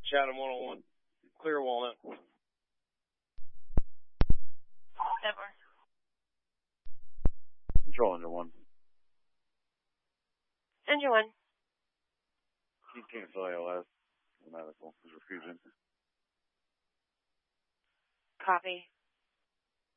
Chatham 101. Clear Walnut. Denver. Control Engine 1. Engine 1. Keep cancel ALS. Medical. Refusion. Copy.